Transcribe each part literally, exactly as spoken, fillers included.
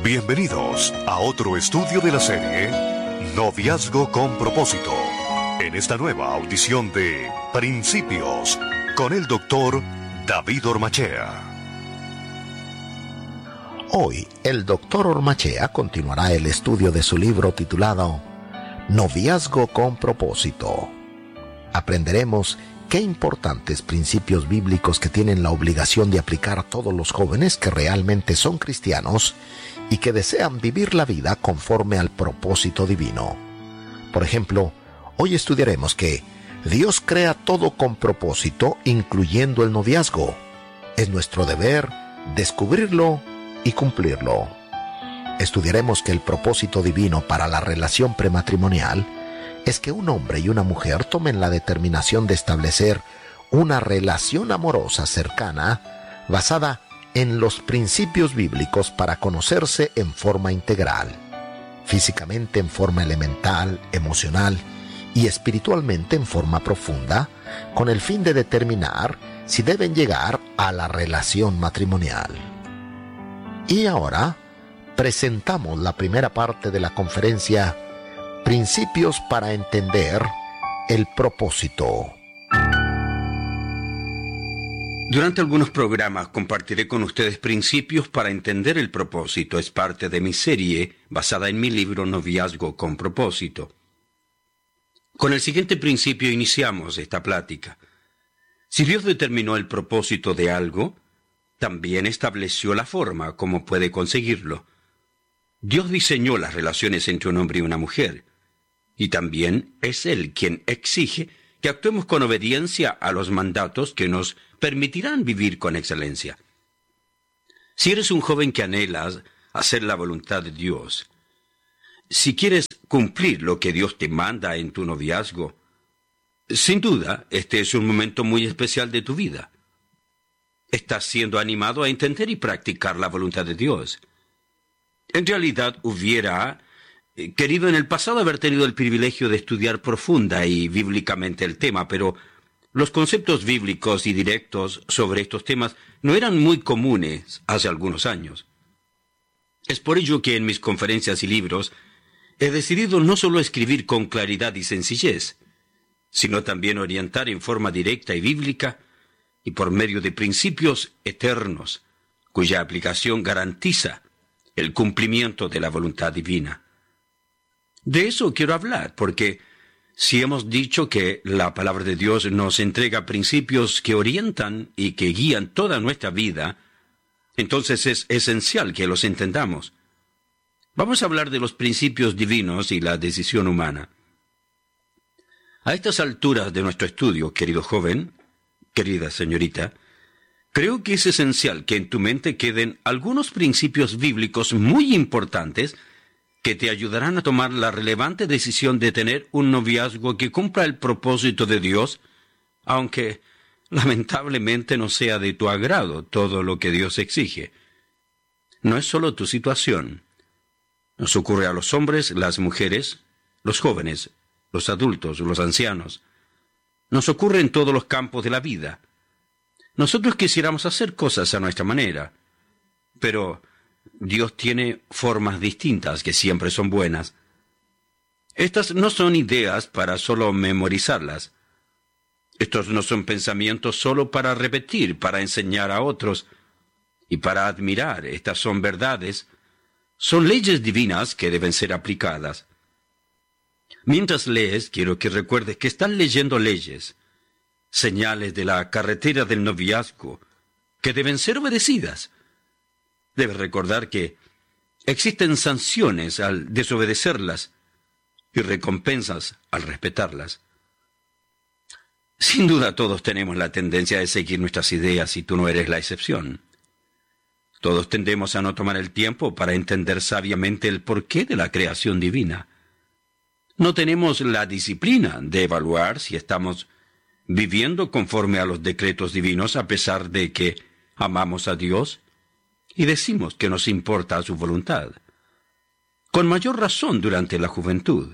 Bienvenidos a otro estudio de la serie Noviazgo con propósito. En esta nueva audición de Principios con el doctor David Ormachea. Hoy el doctor Ormachea continuará el estudio de su libro titulado Noviazgo con propósito. Aprenderemos qué importantes principios bíblicos que tienen la obligación de aplicar todos los jóvenes que realmente son cristianos y que desean vivir la vida conforme al propósito divino. Por ejemplo, hoy estudiaremos que Dios crea todo con propósito, incluyendo el noviazgo. Es nuestro deber descubrirlo y cumplirlo. Estudiaremos que el propósito divino para la relación prematrimonial es que un hombre y una mujer tomen la determinación de establecer una relación amorosa cercana basada en los principios bíblicos para conocerse en forma integral, físicamente en forma elemental, emocional y espiritualmente en forma profunda, con el fin de determinar si deben llegar a la relación matrimonial. Y ahora presentamos la primera parte de la conferencia Principios para entender el propósito. Durante algunos programas compartiré con ustedes principios para entender el propósito. Es parte de mi serie basada en mi libro Noviazgo con propósito. Con el siguiente principio iniciamos esta plática. Si Dios determinó el propósito de algo, también estableció la forma como puede conseguirlo. Dios diseñó las relaciones entre un hombre y una mujer, y también es Él quien exige que actuemos con obediencia a los mandatos que nos permitirán vivir con excelencia. Si eres un joven que anhelas hacer la voluntad de Dios, si quieres cumplir lo que Dios te manda en tu noviazgo, sin duda, este es un momento muy especial de tu vida. Estás siendo animado a entender y practicar la voluntad de Dios. En realidad, hubiera querido en el pasado haber tenido el privilegio de estudiar profunda y bíblicamente el tema, pero los conceptos bíblicos y directos sobre estos temas no eran muy comunes hace algunos años. Es por ello que en mis conferencias y libros he decidido no solo escribir con claridad y sencillez, sino también orientar en forma directa y bíblica y por medio de principios eternos, cuya aplicación garantiza el cumplimiento de la voluntad divina. De eso quiero hablar, porque si hemos dicho que la palabra de Dios nos entrega principios que orientan y que guían toda nuestra vida, entonces es esencial que los entendamos. Vamos a hablar de los principios divinos y la decisión humana. A estas alturas de nuestro estudio, querido joven, querida señorita, creo que es esencial que en tu mente queden algunos principios bíblicos muy importantes que te ayudarán a tomar la relevante decisión de tener un noviazgo que cumpla el propósito de Dios, aunque lamentablemente no sea de tu agrado todo lo que Dios exige. No es solo tu situación. Nos ocurre a los hombres, las mujeres, los jóvenes, los adultos, los ancianos. Nos ocurre en todos los campos de la vida. Nosotros quisiéramos hacer cosas a nuestra manera, pero Dios tiene formas distintas que siempre son buenas. Estas no son ideas para solo memorizarlas. Estos no son pensamientos solo para repetir, para enseñar a otros y para admirar. Estas son verdades, son leyes divinas que deben ser aplicadas. Mientras lees, quiero que recuerdes que estás leyendo leyes, señales de la carretera del noviazgo, que deben ser obedecidas. Debes recordar que existen sanciones al desobedecerlas y recompensas al respetarlas. Sin duda todos tenemos la tendencia de seguir nuestras ideas y tú no eres la excepción. Todos tendemos a no tomar el tiempo para entender sabiamente el porqué de la creación divina. No tenemos la disciplina de evaluar si estamos viviendo conforme a los decretos divinos a pesar de que amamos a Dios y decimos que nos importa su voluntad. Con mayor razón durante la juventud.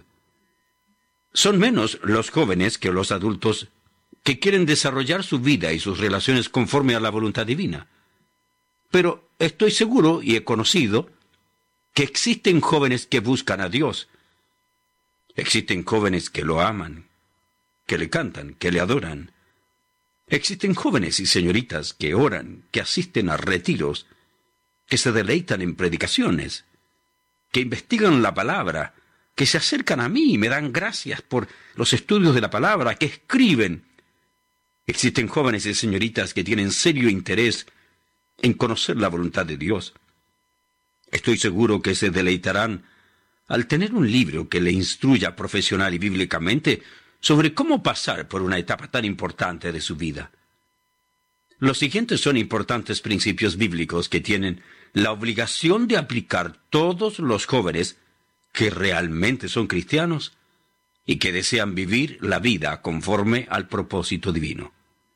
Son menos los jóvenes que los adultos que quieren desarrollar su vida y sus relaciones conforme a la voluntad divina. Pero estoy seguro y he conocido que existen jóvenes que buscan a Dios. Existen jóvenes que lo aman, que le cantan, que le adoran. Existen jóvenes y señoritas que oran, que asisten a retiros, que se deleitan en predicaciones, que investigan la palabra, que se acercan a mí y me dan gracias por los estudios de la palabra, que escriben. Existen jóvenes y señoritas que tienen serio interés en conocer la voluntad de Dios. Estoy seguro que se deleitarán al tener un libro que le instruya profesional y bíblicamente sobre cómo pasar por una etapa tan importante de su vida. Los siguientes son importantes principios bíblicos que tienen la obligación de aplicar todos los jóvenes que realmente son cristianos y que desean vivir la vida conforme al propósito divino.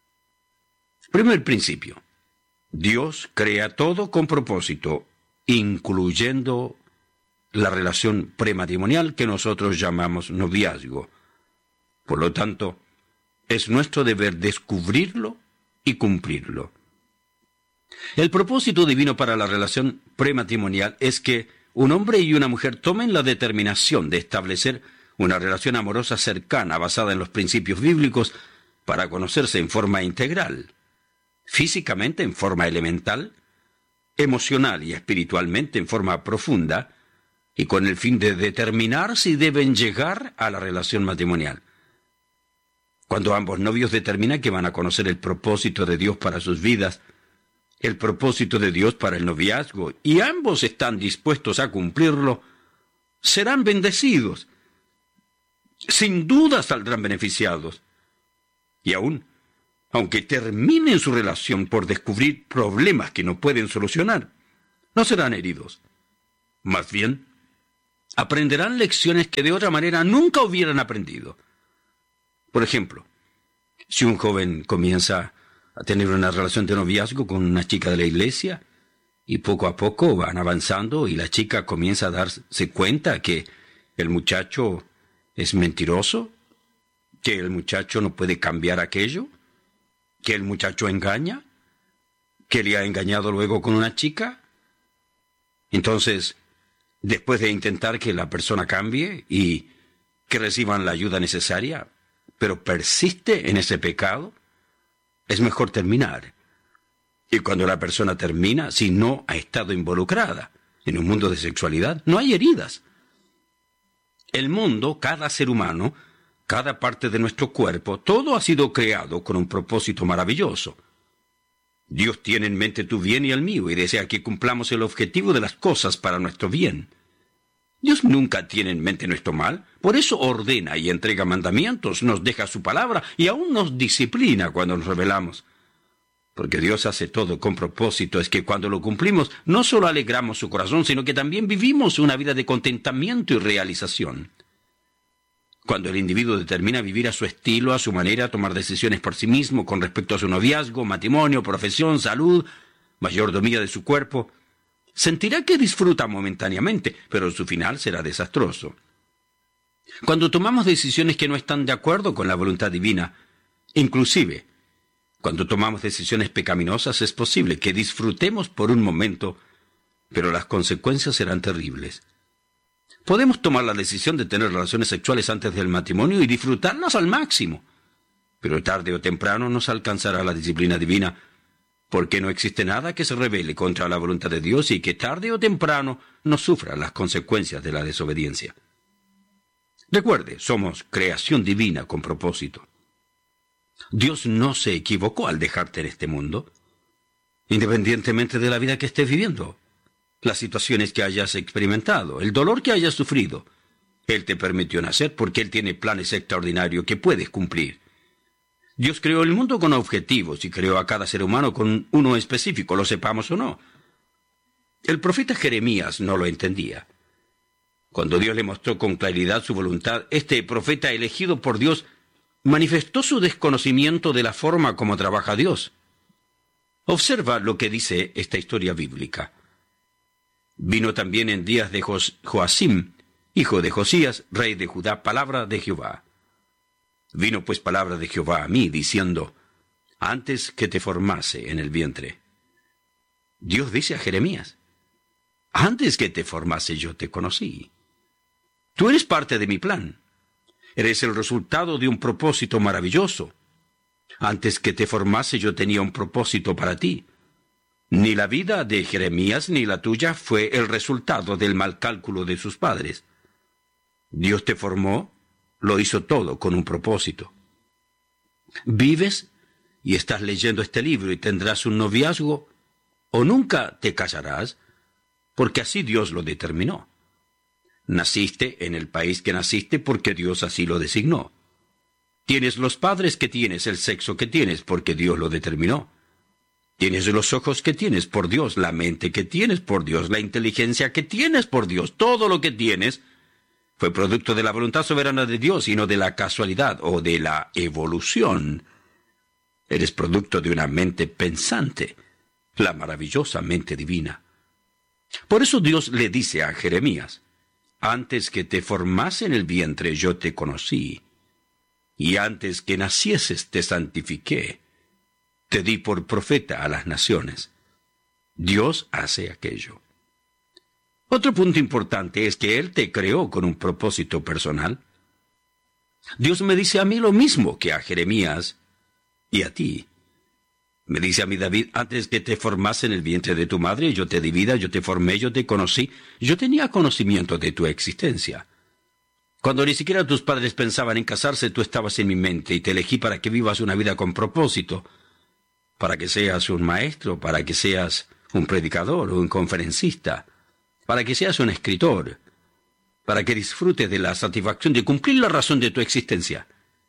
Primer principio. Dios crea todo con propósito, incluyendo la relación prematrimonial que nosotros llamamos noviazgo. Por lo tanto, es nuestro deber descubrirlo y cumplirlo. El propósito divino para la relación prematrimonial es que un hombre y una mujer tomen la determinación de establecer una relación amorosa cercana basada en los principios bíblicos para conocerse en forma integral, físicamente en forma elemental, emocional y espiritualmente en forma profunda, y con el fin de determinar si deben llegar a la relación matrimonial. Cuando ambos novios determinan que van a conocer el propósito de Dios para sus vidas, el propósito de Dios para el noviazgo, y ambos están dispuestos a cumplirlo, serán bendecidos. Sin duda saldrán beneficiados. Y aún, aunque terminen su relación por descubrir problemas que no pueden solucionar, no serán heridos. Más bien, aprenderán lecciones que de otra manera nunca hubieran aprendido. Por ejemplo, si un joven comienza a tener una relación de noviazgo con una chica de la iglesia, y poco a poco van avanzando y la chica comienza a darse cuenta que el muchacho es mentiroso, que el muchacho no puede cambiar aquello, que el muchacho engaña, que le ha engañado luego con una chica. Entonces, después de intentar que la persona cambie y que reciban la ayuda necesaria, pero persiste en ese pecado, es mejor terminar. Y cuando la persona termina, si no ha estado involucrada en un mundo de sexualidad, no hay heridas. El mundo, cada ser humano, cada parte de nuestro cuerpo, todo ha sido creado con un propósito maravilloso. Dios tiene en mente tu bien y el mío y desea que cumplamos el objetivo de las cosas para nuestro bien. Dios nunca tiene en mente nuestro mal, por eso ordena y entrega mandamientos, nos deja su palabra y aún nos disciplina cuando nos rebelamos. Porque Dios hace todo con propósito, es que cuando lo cumplimos no solo alegramos su corazón, sino que también vivimos una vida de contentamiento y realización. Cuando el individuo determina vivir a su estilo, a su manera, tomar decisiones por sí mismo con respecto a su noviazgo, matrimonio, profesión, salud, mayordomía de su cuerpo, sentirá que disfruta momentáneamente, pero su final será desastroso. Cuando tomamos decisiones que no están de acuerdo con la voluntad divina, inclusive cuando tomamos decisiones pecaminosas, es posible que disfrutemos por un momento, pero las consecuencias serán terribles. Podemos tomar la decisión de tener relaciones sexuales antes del matrimonio y disfrutarlas al máximo, pero tarde o temprano nos alcanzará la disciplina divina, porque no existe nada que se rebele contra la voluntad de Dios y que tarde o temprano no sufra las consecuencias de la desobediencia. Recuerde, somos creación divina con propósito. Dios no se equivocó al dejarte en este mundo, independientemente de la vida que estés viviendo, las situaciones que hayas experimentado, el dolor que hayas sufrido. Él te permitió nacer porque Él tiene planes extraordinarios que puedes cumplir. Dios creó el mundo con objetivos y creó a cada ser humano con uno específico, lo sepamos o no. El profeta Jeremías no lo entendía. Cuando Dios le mostró con claridad su voluntad, este profeta elegido por Dios manifestó su desconocimiento de la forma como trabaja Dios. Observa lo que dice esta historia bíblica. Vino también en días de Joacim, hijo de Josías, rey de Judá, palabra de Jehová. Vino pues palabra de Jehová a mí, diciendo, antes que te formase en el vientre. Dios dice a Jeremías, Antes que te formase yo te conocí. Tú eres parte de mi plan. Eres el resultado de un propósito maravilloso. Antes que te formase yo tenía un propósito para ti. Ni la vida de Jeremías ni la tuya fue el resultado del mal cálculo de sus padres. Dios te formó, lo hizo todo con un propósito. Vives y estás leyendo este libro y tendrás un noviazgo, o nunca te casarás, porque así Dios lo determinó. Naciste en el país que naciste porque Dios así lo designó. Tienes los padres que tienes, el sexo que tienes, porque Dios lo determinó. Tienes los ojos que tienes por Dios, la mente que tienes por Dios, la inteligencia que tienes por Dios. Todo lo que tienes fue producto de la voluntad soberana de Dios y no de la casualidad o de la evolución. Eres producto de una mente pensante, la maravillosa mente divina. Por eso Dios le dice a Jeremías, antes que te formase en el vientre yo te conocí, y antes que nacieses te santifiqué, te di por profeta a las naciones. Dios hace aquello. Otro punto importante es que Él te creó con un propósito personal. Dios me dice a mí lo mismo que a Jeremías y a ti. Me dice a mí David, antes que te formase en el vientre de tu madre, yo te di vida, yo te formé, yo te conocí, yo tenía conocimiento de tu existencia. Cuando ni siquiera tus padres pensaban en casarse, tú estabas en mi mente y te elegí para que vivas una vida con propósito, para que seas un maestro, para que seas un predicador o un conferencista, para que seas un escritor, para que disfrutes de la satisfacción de cumplir la razón de tu existencia.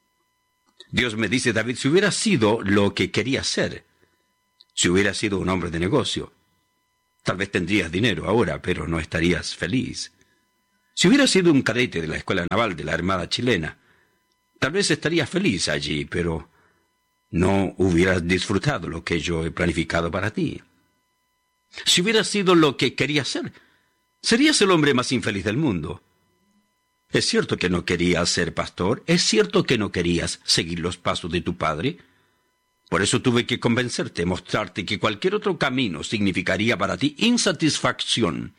Dios me dice, David, si hubieras sido lo que querías ser, si hubieras sido un hombre de negocio, tal vez tendrías dinero ahora, pero no estarías feliz. Si hubieras sido un cadete de la Escuela Naval de la Armada Chilena, tal vez estarías feliz allí, pero no hubieras disfrutado lo que yo he planificado para ti. Si hubieras sido lo que querías ser, serías el hombre más infeliz del mundo. Es cierto que no querías ser pastor, es cierto que no querías seguir los pasos de tu padre. Por eso tuve que convencerte, mostrarte que cualquier otro camino significaría para ti insatisfacción.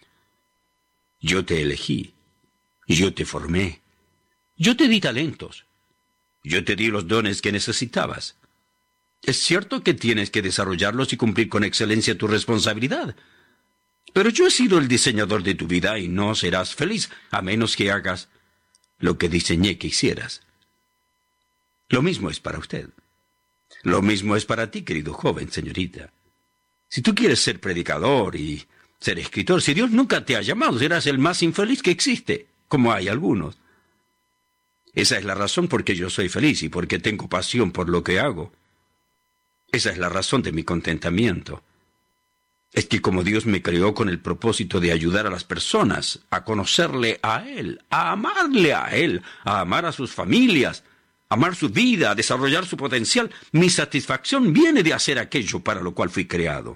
Yo te elegí, yo te formé, yo te di talentos, yo te di los dones que necesitabas. Es cierto que tienes que desarrollarlos y cumplir con excelencia tu responsabilidad. Pero yo he sido el diseñador de tu vida y no serás feliz a menos que hagas lo que diseñé que hicieras. Lo mismo es para usted. Lo mismo es para ti, querido joven, señorita. Si tú quieres ser predicador y ser escritor, si Dios nunca te ha llamado, serás el más infeliz que existe, como hay algunos. Esa es la razón por que yo soy feliz y porque tengo pasión por lo que hago. Esa es la razón de mi contentamiento. Es que como Dios me creó con el propósito de ayudar a las personas a conocerle a Él, a amarle a Él, a amar a sus familias, a amar su vida, a desarrollar su potencial, mi satisfacción viene de hacer aquello para lo cual fui creado.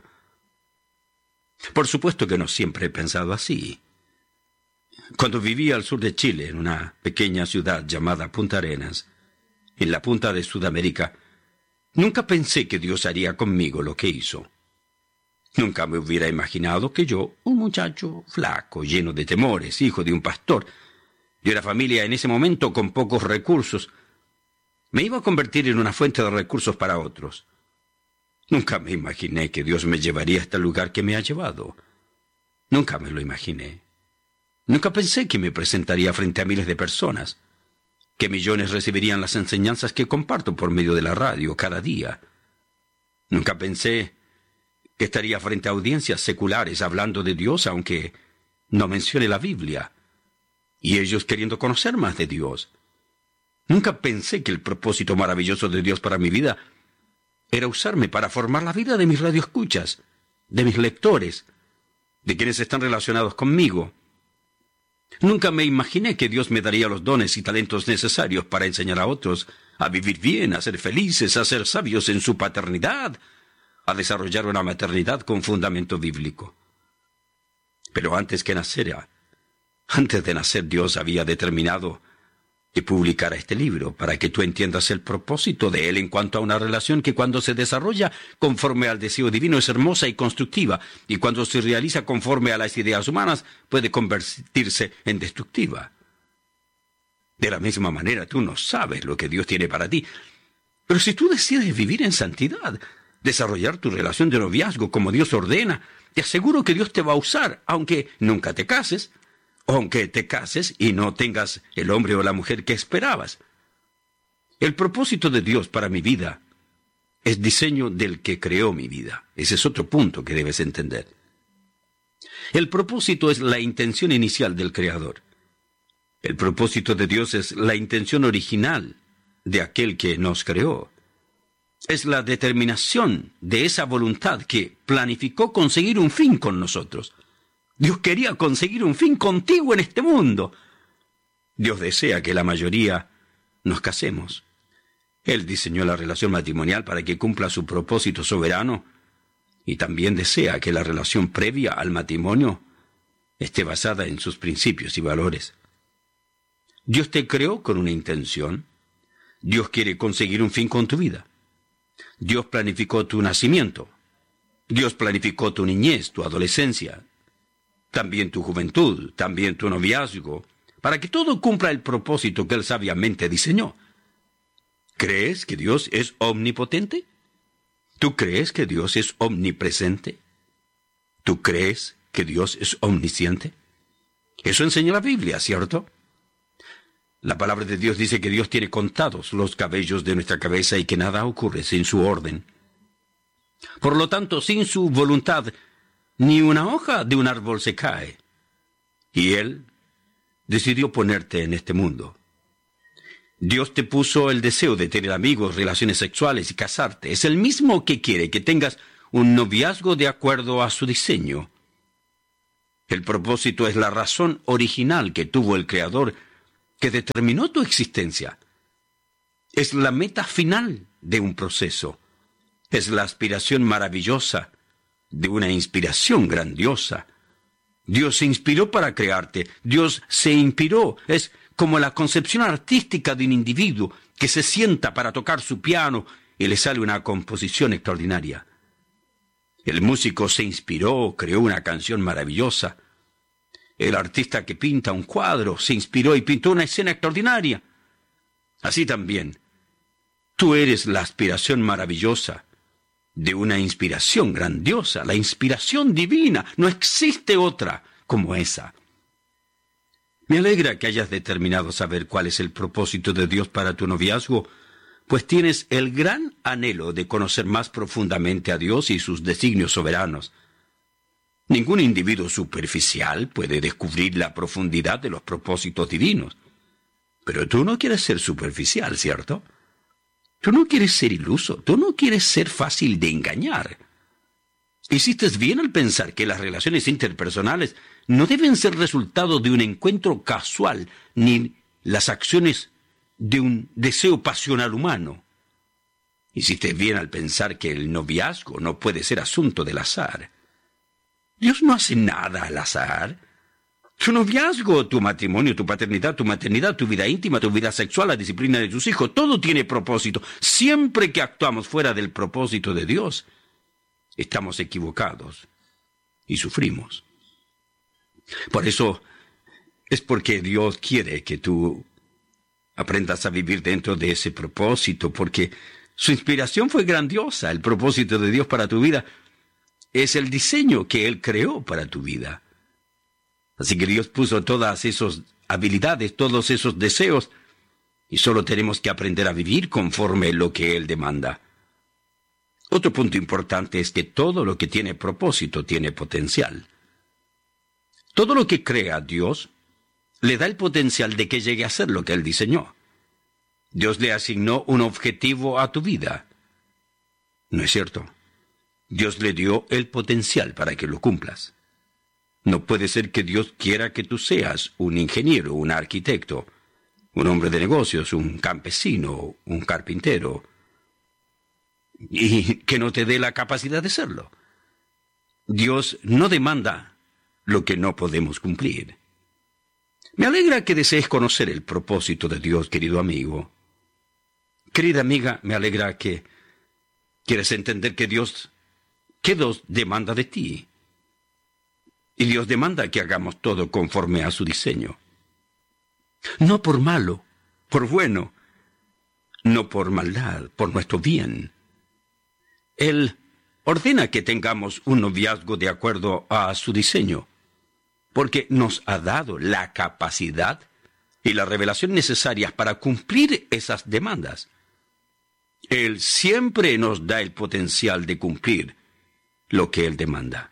Por supuesto que no siempre he pensado así. Cuando vivía al sur de Chile, en una pequeña ciudad llamada Punta Arenas, en la punta de Sudamérica, nunca pensé que Dios haría conmigo lo que hizo. Nunca me hubiera imaginado que yo, un muchacho flaco, lleno de temores, hijo de un pastor, de una familia en ese momento con pocos recursos, me iba a convertir en una fuente de recursos para otros. Nunca me imaginé que Dios me llevaría hasta el lugar que me ha llevado. Nunca me lo imaginé. Nunca pensé que me presentaría frente a miles de personas, que millones recibirían las enseñanzas que comparto por medio de la radio cada día. Nunca pensé que estaría frente a audiencias seculares hablando de Dios, aunque no mencione la Biblia, y ellos queriendo conocer más de Dios. Nunca pensé que el propósito maravilloso de Dios para mi vida era usarme para formar la vida de mis radioescuchas, de mis lectores, de quienes están relacionados conmigo. Nunca me imaginé que Dios me daría los dones y talentos necesarios para enseñar a otros a vivir bien, a ser felices, a ser sabios en su paternidad, a desarrollar una maternidad con fundamento bíblico. Pero antes que naciera, antes de nacer, Dios había determinado que publicara este libro, para que tú entiendas el propósito de él en cuanto a una relación que cuando se desarrolla conforme al deseo divino es hermosa y constructiva, y cuando se realiza conforme a las ideas humanas puede convertirse en destructiva. De la misma manera, tú no sabes lo que Dios tiene para ti, pero si tú decides vivir en santidad, desarrollar tu relación de noviazgo como Dios ordena, te aseguro que Dios te va a usar, aunque nunca te cases, o aunque te cases y no tengas el hombre o la mujer que esperabas. El propósito de Dios para mi vida es diseño del que creó mi vida. Ese es otro punto que debes entender. El propósito es la intención inicial del Creador. El propósito de Dios es la intención original de aquel que nos creó. Es la determinación de esa voluntad que planificó conseguir un fin con nosotros. Dios quería conseguir un fin contigo en este mundo. Dios desea que la mayoría nos casemos. Él diseñó la relación matrimonial para que cumpla su propósito soberano y también desea que la relación previa al matrimonio esté basada en sus principios y valores. Dios te creó con una intención. Dios quiere conseguir un fin con tu vida. Dios planificó tu nacimiento. Dios planificó tu niñez, tu adolescencia, también tu juventud, también tu noviazgo, para que todo cumpla el propósito que Él sabiamente diseñó. ¿Crees que Dios es omnipotente? ¿Tú crees que Dios es omnipresente? ¿Tú crees que Dios es omnisciente? Eso enseña la Biblia, ¿cierto? La palabra de Dios dice que Dios tiene contados los cabellos de nuestra cabeza y que nada ocurre sin su orden. Por lo tanto, sin su voluntad, ni una hoja de un árbol se cae. Y Él decidió ponerte en este mundo. Dios te puso el deseo de tener amigos, relaciones sexuales y casarte. Es el mismo que quiere que tengas un noviazgo de acuerdo a su diseño. El propósito es la razón original que tuvo el Creador que determinó tu existencia. Es la meta final de un proceso. Es la aspiración maravillosa de una inspiración grandiosa. Dios se inspiró para crearte. Dios se inspiró. Es como la concepción artística de un individuo que se sienta para tocar su piano y le sale una composición extraordinaria. El músico se inspiró, creó una canción maravillosa. El artista que pinta un cuadro se inspiró y pintó una escena extraordinaria. Así también, tú eres la aspiración maravillosa de una inspiración grandiosa, la inspiración divina. No existe otra como esa. Me alegra que hayas determinado saber cuál es el propósito de Dios para tu noviazgo, pues tienes el gran anhelo de conocer más profundamente a Dios y sus designios soberanos. Ningún individuo superficial puede descubrir la profundidad de los propósitos divinos. Pero tú no quieres ser superficial, ¿cierto? Tú no quieres ser iluso, tú no quieres ser fácil de engañar. Hiciste bien al pensar que las relaciones interpersonales no deben ser resultado de un encuentro casual ni las acciones de un deseo pasional humano. Hiciste bien al pensar que el noviazgo no puede ser asunto del azar. Dios no hace nada al azar. Tu noviazgo, tu matrimonio, tu paternidad, tu maternidad, tu vida íntima, tu vida sexual, la disciplina de tus hijos, todo tiene propósito. Siempre que actuamos fuera del propósito de Dios, estamos equivocados y sufrimos. Por eso es porque Dios quiere que tú aprendas a vivir dentro de ese propósito, porque su inspiración fue grandiosa. El propósito de Dios para tu vida es el diseño que Él creó para tu vida. Así que Dios puso todas esas habilidades, todos esos deseos, y solo tenemos que aprender a vivir conforme lo que Él demanda. Otro punto importante es que todo lo que tiene propósito tiene potencial. Todo lo que crea Dios le da el potencial de que llegue a ser lo que Él diseñó. Dios le asignó un objetivo a tu vida. ¿No es cierto? Dios le dio el potencial para que lo cumplas. No puede ser que Dios quiera que tú seas un ingeniero, un arquitecto, un hombre de negocios, un campesino, un carpintero, y que no te dé la capacidad de serlo. Dios no demanda lo que no podemos cumplir. Me alegra que desees conocer el propósito de Dios, querido amigo. Querida amiga, me alegra que quieres entender que Dios, que Dios demanda de ti. Y Dios demanda que hagamos todo conforme a su diseño. No por malo, por bueno, no por maldad, por nuestro bien. Él ordena que tengamos un noviazgo de acuerdo a su diseño, porque nos ha dado la capacidad y la revelación necesarias para cumplir esas demandas. Él siempre nos da el potencial de cumplir lo que Él demanda.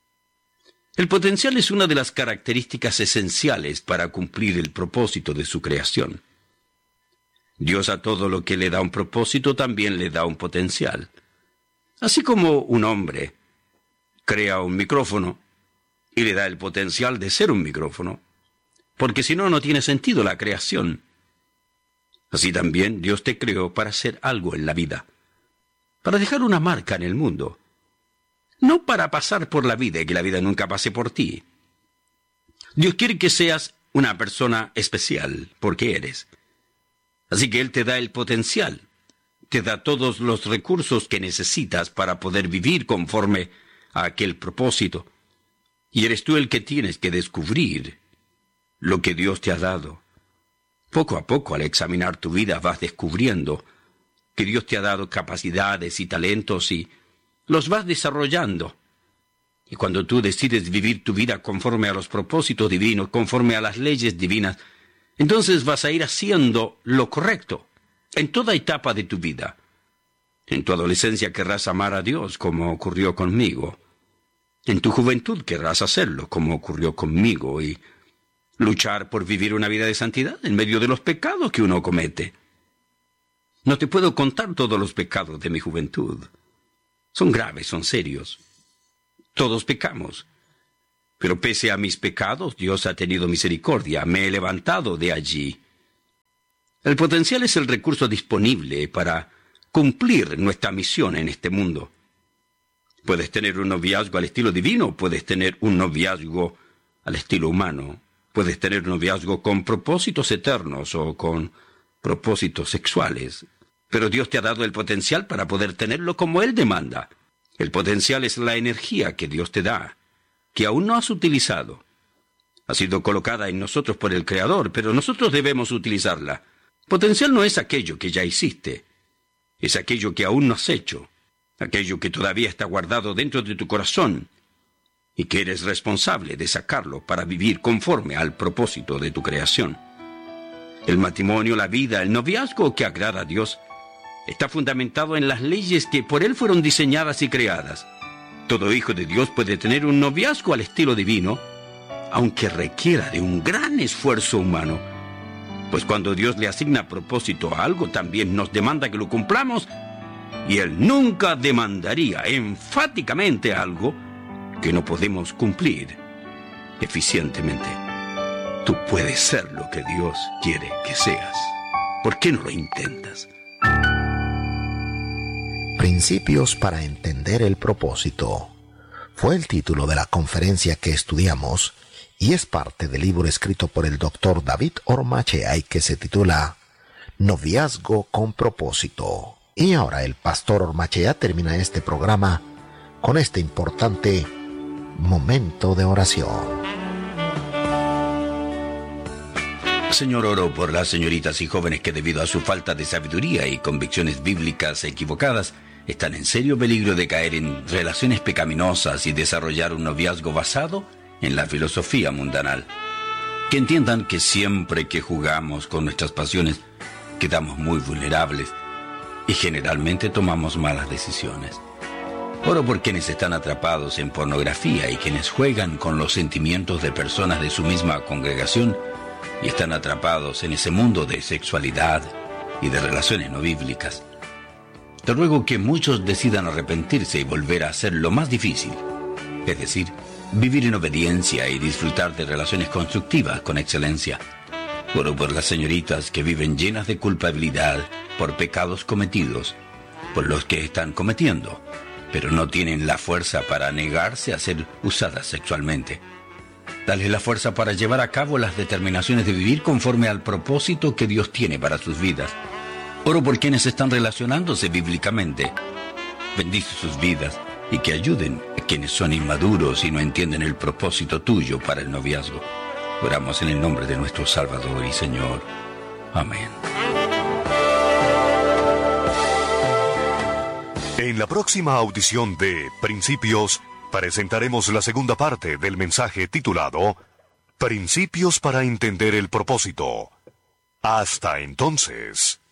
El potencial es una de las características esenciales para cumplir el propósito de su creación. Dios a todo lo que le da un propósito también le da un potencial. Así como un hombre crea un micrófono y le da el potencial de ser un micrófono, porque si no, no tiene sentido la creación. Así también Dios te creó para hacer algo en la vida, para dejar una marca en el mundo, no para pasar por la vida y que la vida nunca pase por ti. Dios quiere que seas una persona especial, porque eres. Así que Él te da el potencial, te da todos los recursos que necesitas para poder vivir conforme a aquel propósito. Y eres tú el que tienes que descubrir lo que Dios te ha dado. Poco a poco, al examinar tu vida, vas descubriendo que Dios te ha dado capacidades y talentos y los vas desarrollando. Y cuando tú decides vivir tu vida conforme a los propósitos divinos, conforme a las leyes divinas, entonces vas a ir haciendo lo correcto en toda etapa de tu vida. En tu adolescencia querrás amar a Dios, como ocurrió conmigo. En tu juventud querrás hacerlo, como ocurrió conmigo, y luchar por vivir una vida de santidad en medio de los pecados que uno comete. No te puedo contar todos los pecados de mi juventud. Son graves, son serios. Todos pecamos. Pero pese a mis pecados, Dios ha tenido misericordia. Me he levantado de allí. El potencial es el recurso disponible para cumplir nuestra misión en este mundo. Puedes tener un noviazgo al estilo divino, puedes tener un noviazgo al estilo humano, puedes tener un noviazgo con propósitos eternos o con propósitos sexuales. Pero Dios te ha dado el potencial para poder tenerlo como Él demanda. El potencial es la energía que Dios te da, que aún no has utilizado. Ha sido colocada en nosotros por el Creador, pero nosotros debemos utilizarla. Potencial no es aquello que ya hiciste, es aquello que aún no has hecho, aquello que todavía está guardado dentro de tu corazón y que eres responsable de sacarlo para vivir conforme al propósito de tu creación. El matrimonio, la vida, el noviazgo que agrada a Dios está fundamentado en las leyes que por Él fueron diseñadas y creadas. Todo hijo de Dios puede tener un noviazgo al estilo divino, aunque requiera de un gran esfuerzo humano. Pues cuando Dios le asigna propósito a algo, también nos demanda que lo cumplamos, y Él nunca demandaría enfáticamente algo que no podemos cumplir eficientemente. Tú puedes ser lo que Dios quiere que seas. ¿Por qué no lo intentas? Principios para entender el propósito fue el título de la conferencia que estudiamos y es parte del libro escrito por el doctor David Ormachea y que se titula Noviazgo con propósito. Y ahora el pastor Ormachea termina este programa con este importante momento de oración. Señor, oro por las señoritas y jóvenes que debido a su falta de sabiduría y convicciones bíblicas equivocadas están en serio peligro de caer en relaciones pecaminosas y desarrollar un noviazgo basado en la filosofía mundanal. Que entiendan que siempre que jugamos con nuestras pasiones quedamos muy vulnerables y generalmente tomamos malas decisiones. Oro por quienes están atrapados en pornografía y quienes juegan con los sentimientos de personas de su misma congregación y están atrapados en ese mundo de sexualidad y de relaciones no bíblicas. Te ruego que muchos decidan arrepentirse y volver a hacer lo más difícil, es decir, vivir en obediencia y disfrutar de relaciones constructivas con excelencia. Oro por las señoritas que viven llenas de culpabilidad por pecados cometidos, por los que están cometiendo, pero no tienen la fuerza para negarse a ser usadas sexualmente. Dale la fuerza para llevar a cabo las determinaciones de vivir conforme al propósito que Dios tiene para sus vidas. Oro por quienes están relacionándose bíblicamente. Bendice sus vidas y que ayuden a quienes son inmaduros y no entienden el propósito tuyo para el noviazgo. Oramos en el nombre de nuestro Salvador y Señor. Amén. En la próxima audición de Principios, presentaremos la segunda parte del mensaje titulado Principios para entender el propósito. Hasta entonces.